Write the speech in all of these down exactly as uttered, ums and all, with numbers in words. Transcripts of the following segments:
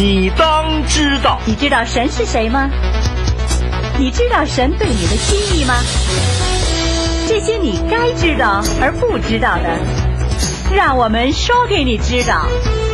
你当知道。 你知道神是谁吗？你知道神对你的心意吗？这些你该知道而不知道的，让我们说给你知道。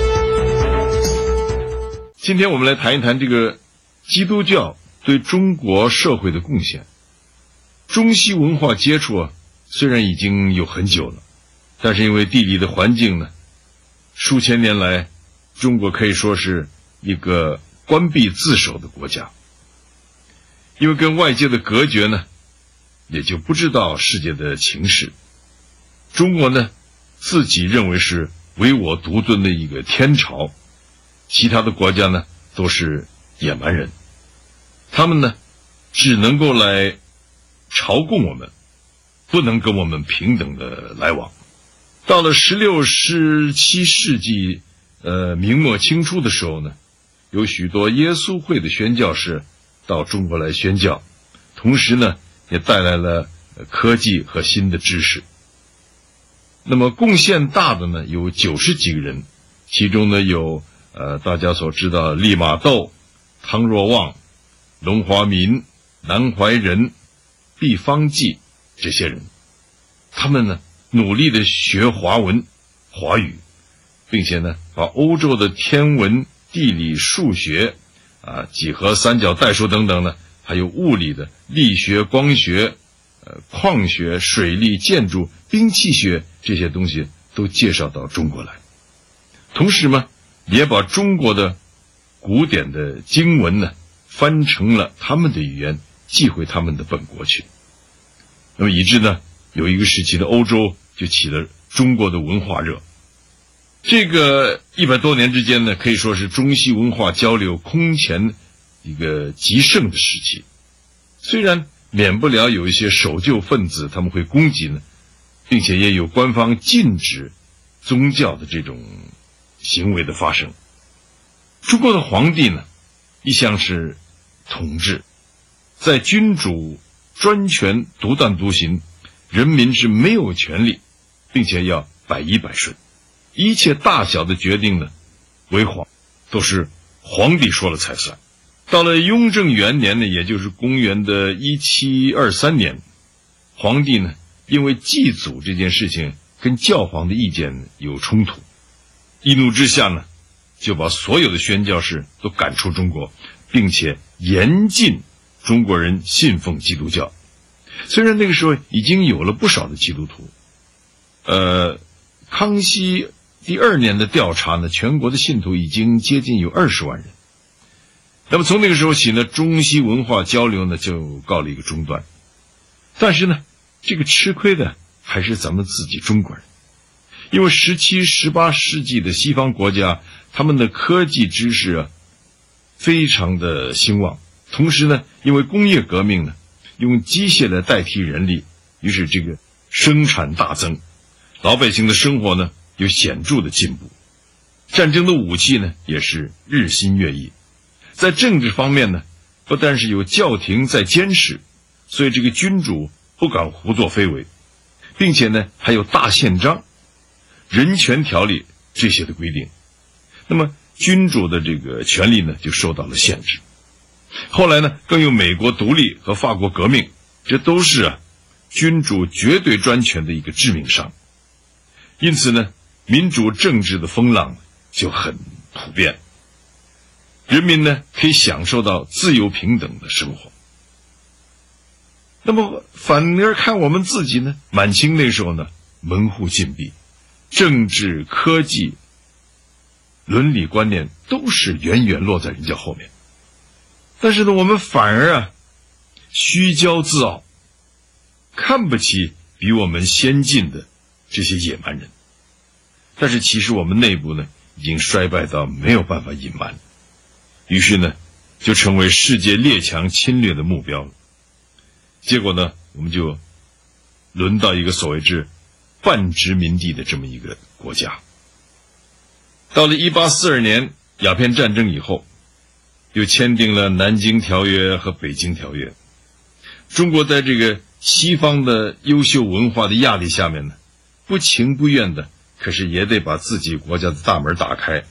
今天我们来谈一谈这个基督教对中国社会的贡献。中西文化接触啊，虽然已经有很久了，但是因为地理的环境呢，数千年来中国可以说是一个关闭自守的国家。因为跟外界的隔绝呢，也就不知道世界的情势。中国呢，自己认为是唯我独尊的一个天朝，其他的国家呢都是野蛮人，他们呢只能够来朝贡我们，不能跟我们平等的来往。到了十六、十七世纪，呃，明末清初的时候呢，有许多耶稣会的宣教士到中国来宣教，同时呢，也带来了科技和新的知识。那么贡献大的呢，有九十几个人，其中呢有呃大家所知道利玛窦、汤若望、龙华民、南怀仁、毕方济这些人，他们呢努力的学华文、华语，并且呢把欧洲的天文、地理、数学啊，几何、三角、代数等等呢，还有物理的力学、光学、呃矿学、水利、建筑、兵器学这些东西都介绍到中国来。同时呢，也把中国的古典的经文呢翻成了他们的语言，寄回他们的本国去。那么以致呢，有一个时期的欧洲就起了中国的文化热。这个一百多年之间呢，可以说是中西文化交流空前一个极盛的时期。虽然免不了有一些守旧分子他们会攻击呢，并且也有官方禁止宗教的这种行为的发生。中国的皇帝呢，一向是统治，在君主专权独断独行，人民是没有权利，并且要百依百顺。一切大小的决定呢，为皇都是皇帝说了才算。到了雍正元年呢，也就是公元的一七二三年，皇帝呢因为祭祖这件事情跟教皇的意见有冲突，一怒之下呢，就把所有的宣教士都赶出中国，并且严禁中国人信奉基督教。虽然那个时候已经有了不少的基督徒，呃，康熙第二年的调查呢，全国的信徒已经接近有二十万人。那么从那个时候起呢，中西文化交流呢就告了一个中断。但是呢，这个吃亏的还是咱们自己中国人，因为十七、十八世纪的西方国家，他们的科技知识啊非常的兴旺，同时呢，因为工业革命呢，用机械来代替人力，于是这个生产大增，老百姓的生活呢有显著的进步，战争的武器呢也是日新月异。在政治方面呢，不但是有教廷在监视，所以这个君主不敢胡作非为，并且呢还有大宪章、人权条例这些的规定，那么君主的这个权力呢就受到了限制。后来呢更有美国独立和法国革命，这都是啊君主绝对专权的一个致命伤。因此呢，民主政治的风浪就很普遍，人民呢可以享受到自由平等的生活。那么反而看我们自己呢，满清那时候呢门户禁闭，政治、科技、伦理观念都是远远落在人家后面。但是呢，我们反而啊虚骄自傲，看不起比我们先进的这些野蛮人。但是其实我们内部呢已经衰败到没有办法隐瞒，于是呢就成为世界列强侵略的目标了。结果呢，我们就轮到一个所谓之半殖民地的这么一个国家。到了一八四二年鸦片战争以后，又签订了南京条约和北京条约。中国在这个西方的优秀文化的压力下面呢，不情不愿的，可是也得把自己国家的大门打开，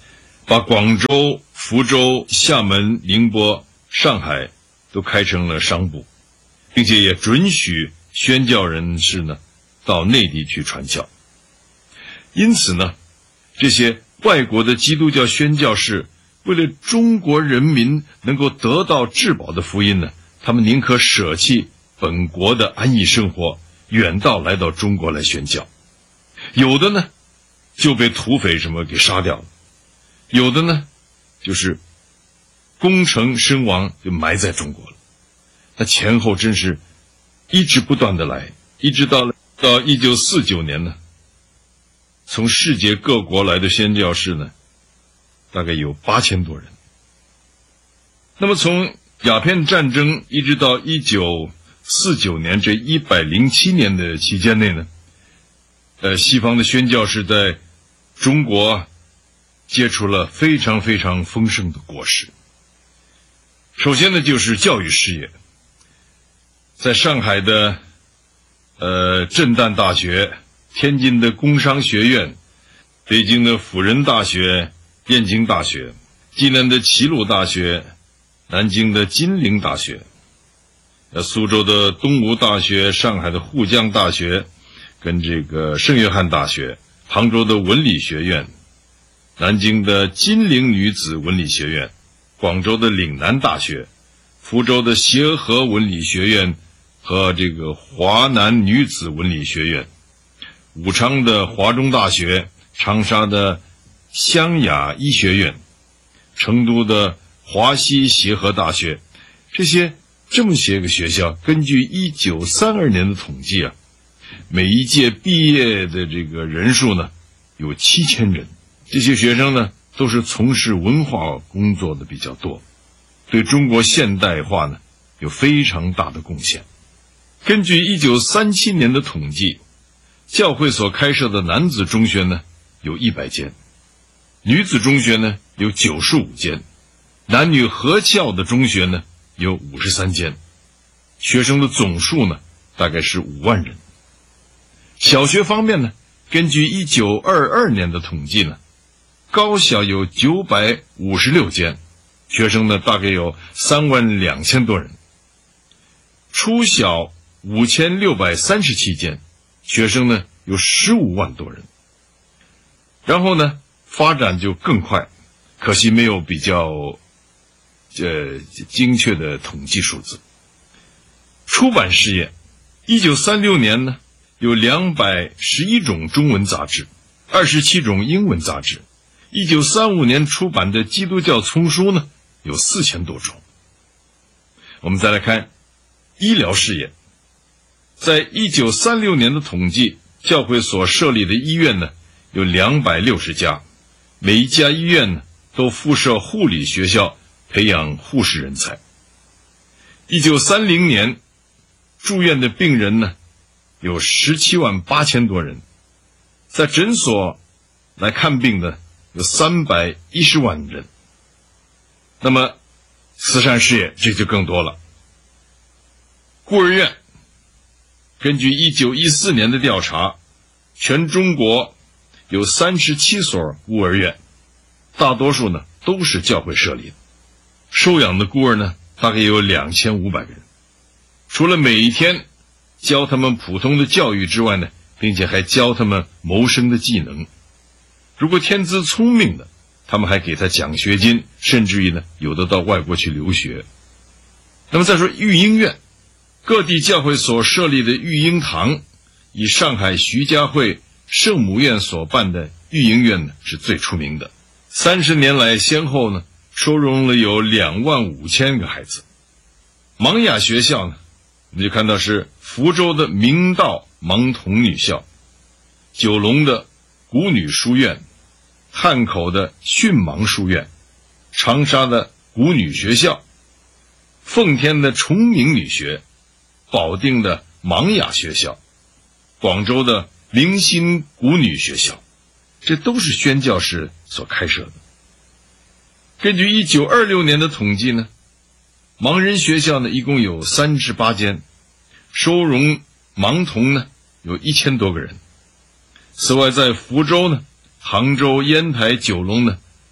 把广州、福州、厦门、宁波、上海都开成了商部，并且也准许宣教人士呢到内地去传教。因此呢，这些外国的基督教宣教士为了中国人民能够得到至宝的福音呢，他们宁可舍弃本国的安逸生活，远道来到中国来宣教。有的呢就被土匪什么给杀掉了，有的呢就是功成身亡，就埋在中国了。那前后真是一直不断的来，一直到了到一九四九年呢，从世界各国来的宣教士呢大概有八千多人。那么从鸦片战争一直到一九四九年这一百零七年的期间内呢，呃，西方的宣教士在中国结出了非常非常丰盛的果实。首先呢，就是教育事业，在上海的呃震旦大学、天津的工商学院、北京的辅仁大学、燕京大学、济南的齐鲁大学、南京的金陵大学、呃苏州的东吴大学、上海的沪江大学，跟这个圣约翰大学、杭州的文理学院、南京的金陵女子文理学院、广州的岭南大学、福州的协和文理学院和这个华南女子文理学院、武昌的华中大学、长沙的湘雅医学院、成都的华西协和大学，这些这么些个学校，根据一九三二年的统计啊，每一届毕业的这个人数呢有七千人。这些学生呢都是从事文化工作的比较多，对中国现代化呢有非常大的贡献。根据一九三七年的统计，教会所开设的男子中学呢有一百间，女子中学呢有九十五间，男女合校的中学呢有五十三间，学生的总数呢大概是五万人。小学方面呢，根据一九二二年的统计呢，高小有九百五十六间，学生呢大概有三万两千多人。初小五千六百三十七间，学生呢有十五万多人。然后呢，发展就更快，可惜没有比较呃精确的统计数字。出版事业，一九三六年呢有两百十一种中文杂志，二十七种英文杂志。一九三五年出版的基督教丛书呢有四千多种。我们再来看医疗事业，在一九三六年的统计，教会所设立的医院呢有两百六十家，每一家医院呢都附设护理学校，培养护士人才。一九三零年住院的病人呢有十七万八千多人，在诊所来看病的有三百一十万人。那么慈善事业这就更多了。孤儿院，根据一九一四年的调查，全中国有三十七所孤儿院，大多数呢都是教会设立的。收养的孤儿呢大概有两千五百个人。除了每一天教他们普通的教育之外呢，并且还教他们谋生的技能。如果天资聪明的，他们还给他奖学金，甚至于呢有的到外国去留学。那么再说育婴院，各地教会所设立的育婴堂，以上海徐家汇圣母院所办的育婴院呢是最出名的。三十年来先后呢收容了有两万五千个孩子。盲哑学校呢，我们就看到是福州的明道盲童女校，九龙的古女书院，汉口的训盲书院，长沙的古女学校，奉天的崇明女学，保定的盲哑学校，广州的灵心古女学校，这都是宣教士所开设的。根据一九二六年的统计呢，盲人学校呢一共有三十八间，收容盲童呢有一千多个人。此外，在福州呢、杭州、烟台、九龙呢，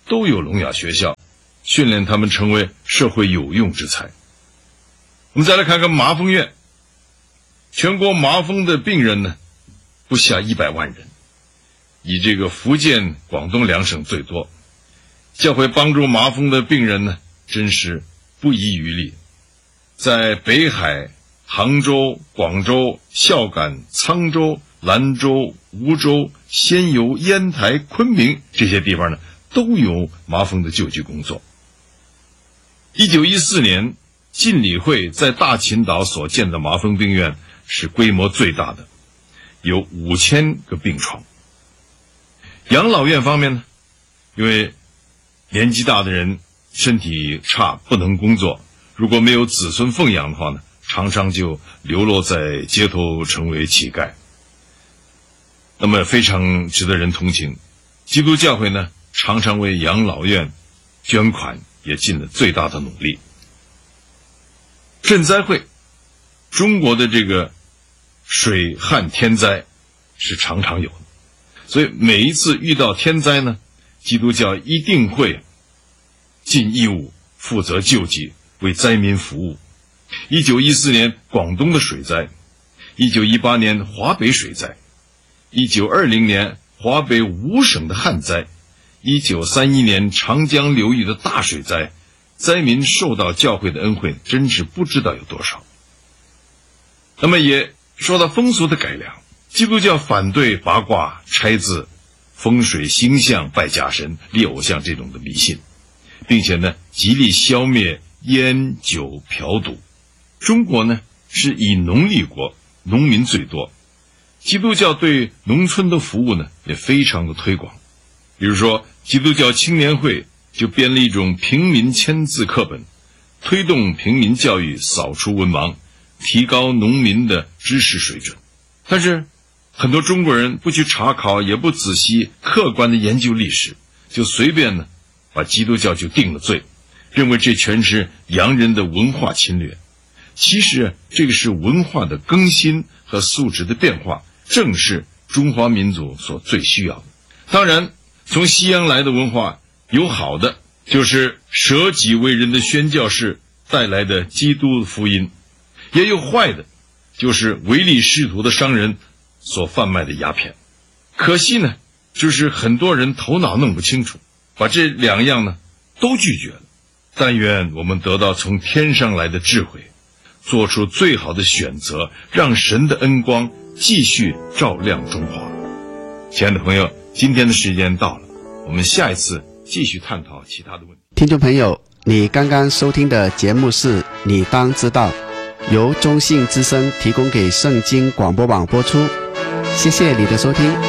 都有聋哑学校，训练他们成为社会有用之才。我们再来看看麻风院，全国麻风的病人呢不下一百万人，以这个福建、广东两省最多。教会帮助麻风的病人呢，真是不遗余力。在北海、杭州、广州、孝感、沧州、兰州、梧州、仙游、烟台、昆明这些地方呢，都有麻风的救济工作。一九一四年，浸理会在大秦岛所建的麻风病院是规模最大的，有五千个病床。养老院方面呢，因为年纪大的人身体差不能工作，如果没有子孙奉养的话呢，常常就流落在街头成为乞丐，那么非常值得人同情。基督教会呢，常常为养老院捐款，也尽了最大的努力。赈灾会，中国的这个水旱天灾是常常有的，所以每一次遇到天灾呢，基督教一定会尽义务负责救济，为灾民服务。一九一四年广东的水灾，一九一八年华北水灾，一九二零年华北五省的旱灾，一九三一年长江流域的大水灾，灾民受到教会的恩惠真是不知道有多少。那么也说到风俗的改良，基督教反对八卦、拆字、风水星象、拜假神、立偶像这种的迷信，并且呢极力消灭烟酒嫖赌。中国呢是以农立国，农民最多，基督教对农村的服务呢也非常的推广。比如说基督教青年会就编了一种平民签字课本，推动平民教育，扫除文盲，提高农民的知识水准。但是很多中国人不去查考，也不仔细客观的研究历史，就随便呢把基督教就定了罪，认为这全是洋人的文化侵略。其实这个是文化的更新和素质的变化，正是中华民族所最需要的。当然从西洋来的文化有好的，就是舍己为人的宣教士带来的基督福音，也有坏的，就是唯利是图的商人所贩卖的鸦片。可惜呢，就是很多人头脑弄不清楚，把这两样呢都拒绝了。但愿我们得到从天上来的智慧，做出最好的选择，让神的恩光继续照亮中华。亲爱的朋友，今天的时间到了，我们下一次继续探讨其他的问题。 听众朋友，你刚刚收听的节目是你当知道，由中信之声提供给圣经广播网播出。谢谢你的收听。